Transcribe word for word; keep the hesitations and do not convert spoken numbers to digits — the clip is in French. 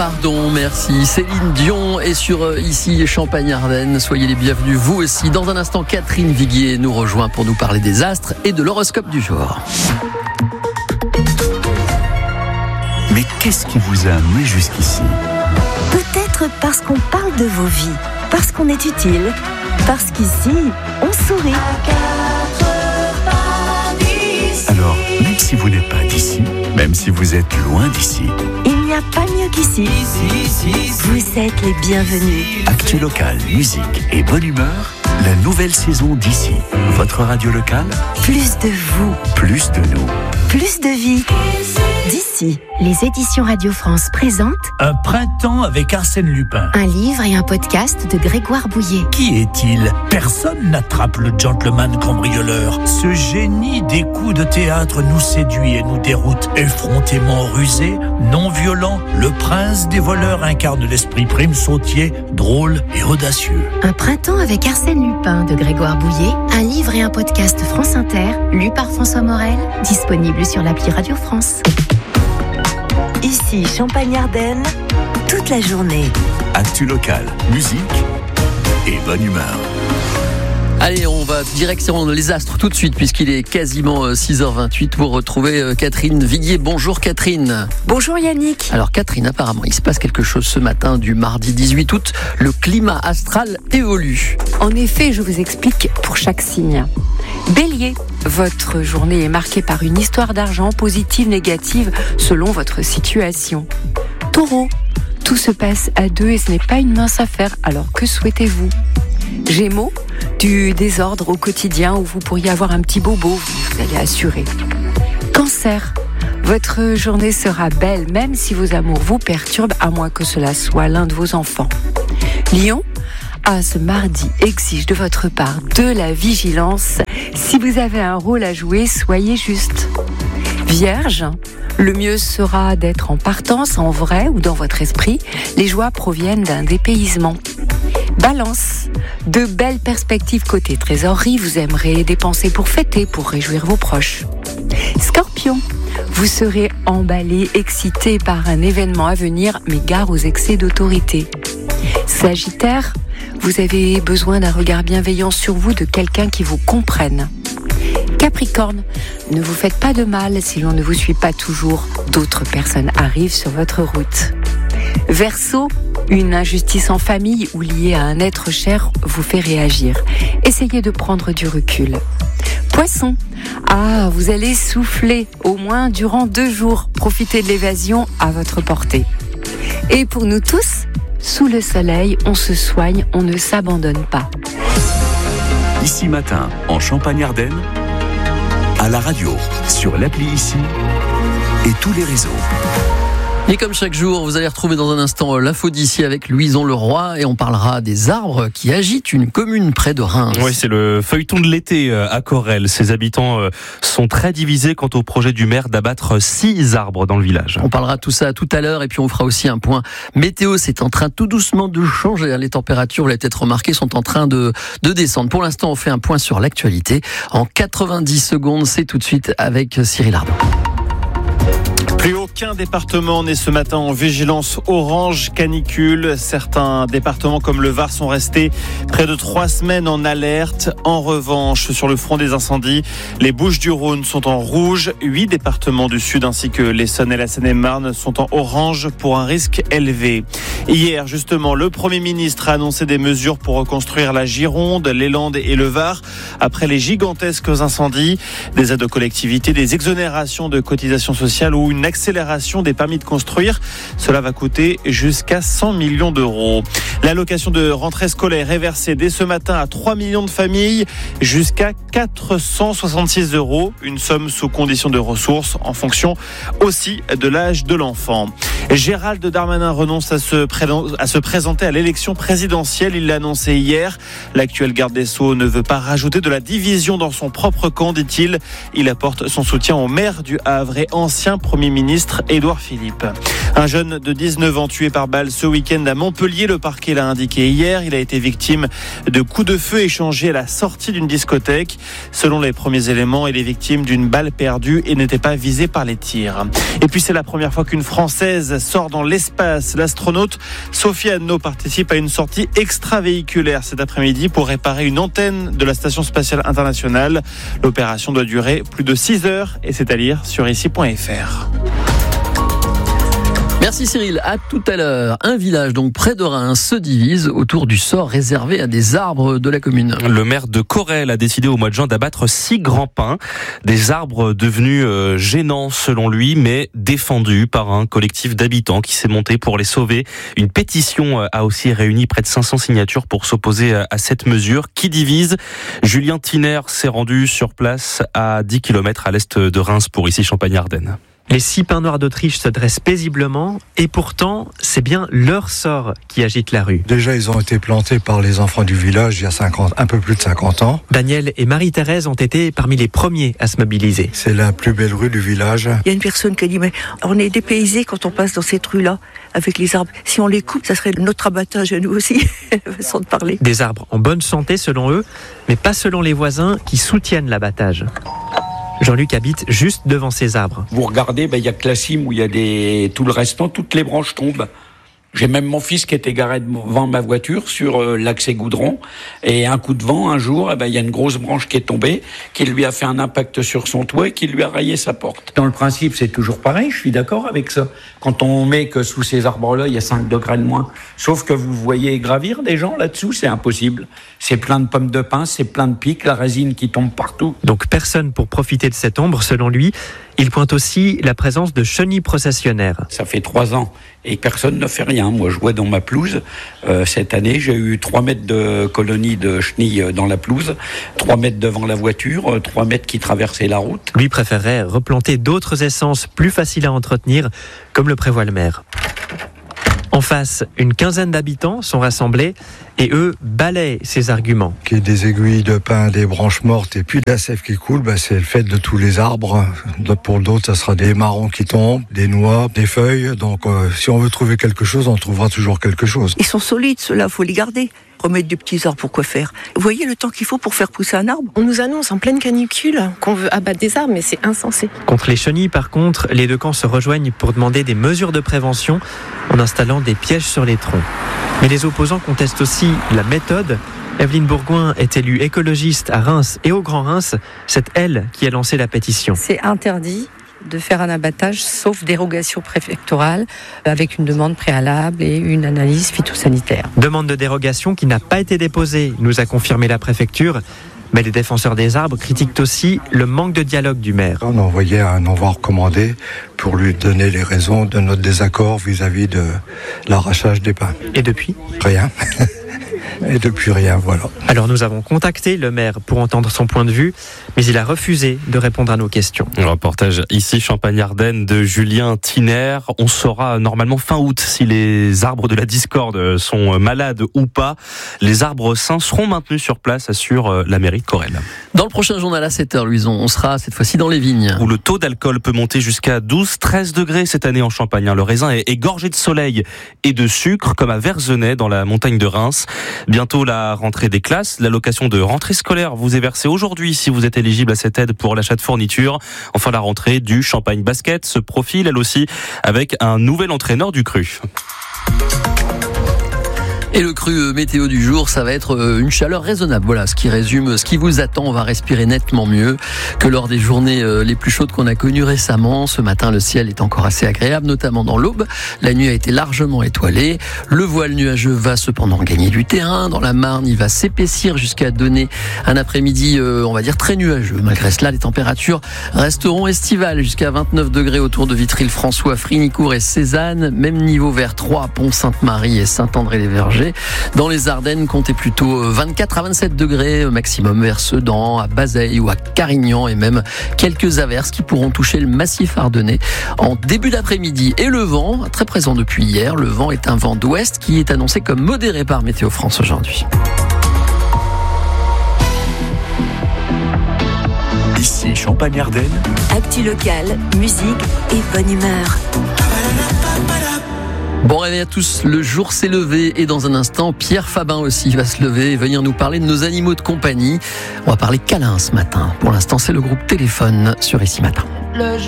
Lardon, merci. Céline Dion est sur euh, ici Champagne-Ardenne. Soyez les bienvenus, vous aussi. Dans un instant, Catherine Viguier nous rejoint pour nous parler des astres et de l'horoscope du jour. Mais qu'est-ce qui vous a amené jusqu'ici ? Peut-être parce qu'on parle de vos vies, parce qu'on est utile, parce qu'ici, on sourit. Alors, même si vous n'êtes pas d'ici, même si vous êtes loin d'ici, il n'y a pas mieux qu'ici. Vous êtes les bienvenus. Actu local, musique et bonne humeur, la nouvelle saison d'ici. Votre radio locale, Plus de vous, plus de nous. plus de vie. D'ici, les éditions Radio France présentent Un printemps avec Arsène Lupin. un livre et un podcast de Grégoire Bouillet. Qui est-il ? Personne n'attrape le gentleman cambrioleur. Ce génie des coups de théâtre nous séduit et nous déroute. Effrontément rusé, non violent, le prince des voleurs incarne l'esprit prime sautier, drôle et audacieux. Un printemps avec Arsène Lupin de Grégoire Bouillet, un livre et un podcast France Inter, lu par François Morel, disponible sur l'appli Radio France. Ici, Champagne-Ardenne, toute la journée. Actu local, musique et bonne humeur. Allez, on va direction les astres tout de suite puisqu'il est quasiment six heures vingt-huit pour retrouver Catherine Viguier. Bonjour Catherine. Bonjour Yannick. Alors Catherine, apparemment il se passe quelque chose ce matin du mardi dix-huit août. Le climat astral évolue. En effet, je vous explique pour chaque signe. Bélier, votre journée est marquée par une histoire d'argent positive, négative, selon votre situation. Taureau, tout se passe à deux et ce n'est pas une mince affaire, alors que souhaitez-vous ? Gémeaux, du désordre au quotidien où vous pourriez avoir un petit bobo, vous allez assurer. Cancer, votre journée sera belle même si vos amours vous perturbent, à moins que cela soit l'un de vos enfants. Lion, ah, ce mardi exige de votre part de la vigilance. Si vous avez un rôle à jouer, soyez juste. Vierge, le mieux sera d'être en partance, en vrai ou dans votre esprit. Les joies proviennent d'un dépaysement. Balance, de belles perspectives côté trésorerie, vous aimerez dépenser pour fêter, pour réjouir vos proches. Scorpion, vous serez emballé, excité par un événement à venir, mais gare aux excès d'autorité. Sagittaire, vous avez besoin d'un regard bienveillant sur vous de quelqu'un qui vous comprenne. Capricorne, ne vous faites pas de mal si l'on ne vous suit pas toujours. D'autres personnes arrivent sur votre route. Verseau, une injustice en famille ou liée à un être cher vous fait réagir. Essayez de prendre du recul. Poisson, ah, vous allez souffler au moins durant deux jours. Profitez de l'évasion à votre portée. Et pour nous tous, sous le soleil, on se soigne, on ne s'abandonne pas. Ici matin, en Champagne-Ardenne, à la radio, sur l'appli Ici et tous les réseaux. Et comme chaque jour, vous allez retrouver dans un instant l'info d'ici avec Louison Leroy et on parlera des arbres qui agitent une commune près de Reims. Oui, c'est le feuilleton de l'été à Corrèze. Ses habitants sont très divisés quant au projet du maire d'abattre six arbres dans le village. On parlera de tout ça tout à l'heure et puis on fera aussi un point météo. C'est en train tout doucement de changer. Les températures, vous l'avez peut-être remarqué, sont en train de, de descendre. Pour l'instant, on fait un point sur l'actualité. En quatre-vingt-dix secondes, c'est tout de suite avec Cyril Ardon. Plus aucun département n'est ce matin en vigilance orange canicule. Certains départements comme le Var sont restés près de trois semaines en alerte. En revanche, sur le front des incendies, les Bouches-du-Rhône sont en rouge. Huit départements du Sud ainsi que l'Essonne et la Seine-et-Marne sont en orange pour un risque élevé. Hier, justement, le Premier ministre a annoncé des mesures pour reconstruire la Gironde, les Landes et le Var après les gigantesques incendies. Des aides aux collectivités, des exonérations de cotisations sociales ou une accélération des permis de construire. Cela va coûter jusqu'à cent millions d'euros. L'allocation de rentrée scolaire est versée dès ce matin à trois millions de familles, jusqu'à quatre cent soixante-six euros. Une somme sous condition de ressources en fonction aussi de l'âge de l'enfant. Gérald Darmanin renonce à se, pré- à se présenter à l'élection présidentielle. Il l'a annoncé hier. L'actuel garde des Sceaux ne veut pas rajouter de la division dans son propre camp, dit-il. Il apporte son soutien au maire du Havre et ancien Premier ministre Édouard Philippe. Un jeune de dix-neuf ans tué par balle ce week-end à Montpellier. Le parquet Il a indiqué hier, il a été victime de coups de feu échangés à la sortie d'une discothèque. Selon les premiers éléments, il est victime d'une balle perdue et n'était pas visé par les tirs. Et puis c'est la première fois qu'une Française sort dans l'espace. L'astronaute Sophie Anneau participe à une sortie extravéhiculaire cet après-midi pour réparer une antenne de la Station spatiale internationale. L'opération doit durer plus de six heures et c'est à lire sur ici point f r. Merci Cyril, à tout à l'heure. Un village donc près de Reims se divise autour du sort réservé à des arbres de la commune. Le maire de Corel a décidé au mois de juin d'abattre six grands pins, des arbres devenus euh, gênants selon lui, mais défendus par un collectif d'habitants qui s'est monté pour les sauver. Une pétition a aussi réuni près de cinq cents signatures pour s'opposer à cette mesure qui divise. Julien Tiner s'est rendu sur place à dix kilomètres à l'est de Reims pour ici Champagne-Ardenne. Les six pins noirs d'Autriche se dressent paisiblement et pourtant, c'est bien leur sort qui agite la rue. Déjà, ils ont été plantés par les enfants du village il y a cinquante, un peu plus de cinquante ans. Daniel et Marie-Thérèse ont été parmi les premiers à se mobiliser. C'est la plus belle rue du village. Il y a une personne qui a dit, mais on est dépaysés quand on passe dans cette rue-là avec les arbres. Si on les coupe, ça serait notre abattage à nous aussi, façon de parler. Des arbres en bonne santé selon eux, mais pas selon les voisins qui soutiennent l'abattage. Jean-Luc habite juste devant ces arbres. Vous regardez, ben, il y a que la cime où il y a des... tout le restant, toutes les branches tombent. J'ai même mon fils qui était garé devant ma voiture sur euh, l'accès goudron. Et un coup de vent, un jour, eh ben, il y a une grosse branche qui est tombée, qui lui a fait un impact sur son toit et qui lui a rayé sa porte. Dans le principe, c'est toujours pareil, je suis d'accord avec ça. Quand on met que sous ces arbres-là, il y a cinq degrés de moins. Sauf que vous voyez gravir des gens là-dessous, c'est impossible. C'est plein de pommes de pin, c'est plein de pics, la résine qui tombe partout. Donc personne pour profiter de cette ombre, selon lui. Il pointe aussi la présence de chenilles processionnaires. Ça fait trois ans et personne ne fait rien. Moi, je vois dans ma pelouse, euh, cette année, j'ai eu trois mètres de colonies de chenilles dans la pelouse, trois mètres devant la voiture, trois mètres qui traversaient la route. Lui préférerait replanter d'autres essences plus faciles à entretenir, comme le prévoit le maire. En face, une quinzaine d'habitants sont rassemblés et eux balayent ces arguments. Qu'il y ait des aiguilles de pin, des branches mortes et puis de la sève qui coule, bah c'est le fait de tous les arbres. Pour d'autres, ça sera des marrons qui tombent, des noix, des feuilles. Donc euh, si on veut trouver quelque chose, on trouvera toujours quelque chose. Ils sont solides, ceux-là, il faut les garder. Remettre des petits arbres, pourquoi faire ? Vous voyez le temps qu'il faut pour faire pousser un arbre ? On nous annonce en pleine canicule qu'on veut abattre des arbres, mais c'est insensé. Contre les chenilles, par contre, les deux camps se rejoignent pour demander des mesures de prévention en installant des pièges sur les troncs. Mais les opposants contestent aussi la méthode. Evelyne Bourgoin est élue écologiste à Reims et au Grand Reims. C'est elle qui a lancé la pétition. C'est interdit de faire un abattage sauf dérogation préfectorale avec une demande préalable et une analyse phytosanitaire. Demande de dérogation qui n'a pas été déposée, nous a confirmé la préfecture. Mais les défenseurs des arbres critiquent aussi le manque de dialogue du maire. On a envoyé un envoi recommandé pour lui donner les raisons de notre désaccord vis-à-vis de l'arrachage des pins. Et depuis ? Rien. Et depuis rien, voilà. Alors nous avons contacté le maire pour entendre son point de vue, mais il a refusé de répondre à nos questions. Le reportage ici, Champagne-Ardenne, de Julien Tiner. On saura normalement fin août si les arbres de la discorde sont malades ou pas. Les arbres sains seront maintenus sur place, assure la mairie de Corel. Dans le prochain journal à sept heures, Louison, on sera cette fois-ci dans les vignes. Où le taux d'alcool peut monter jusqu'à douze à treize degrés cette année en Champagne. Le raisin est gorgé de soleil et de sucre, comme à Verzenay, dans la montagne de Reims. Bientôt la rentrée des classes. L'allocation de rentrée scolaire vous est versée aujourd'hui si vous êtes éligible à cette aide pour l'achat de fournitures. Enfin, la rentrée du Champagne Basket se profile, elle aussi, avec un nouvel entraîneur du Cru. Et le cru météo du jour, ça va être une chaleur raisonnable. Voilà ce qui résume ce qui vous attend. On va respirer nettement mieux que lors des journées les plus chaudes qu'on a connues récemment. Ce matin, le ciel est encore assez agréable, notamment dans l'Aube. La nuit a été largement étoilée. Le voile nuageux va cependant gagner du terrain. Dans la Marne, il va s'épaissir jusqu'à donner un après-midi, on va dire, très nuageux. Malgré cela, les températures resteront estivales jusqu'à vingt-neuf degrés autour de Vitry-le-François, Frignicourt et Cézanne. Même niveau vers Troyes, Pont-Sainte-Marie et Saint-André-les-Vergers. Dans les Ardennes, comptez plutôt vingt-quatre à vingt-sept degrés maximum vers Sedan, à Bazeilles ou à Carignan, et même quelques averses qui pourront toucher le massif ardennais en début d'après-midi. Et le vent, très présent depuis hier, le vent est un vent d'ouest qui est annoncé comme modéré par Météo France aujourd'hui. Ici Champagne-Ardenne. Actu locale, musique et bonne humeur. Bon réveil à tous, le jour s'est levé et dans un instant, Pierre Fabin aussi va se lever et venir nous parler de nos animaux de compagnie. On va parler câlins ce matin. Pour l'instant, c'est le groupe Téléphone sur Ici Matin. Le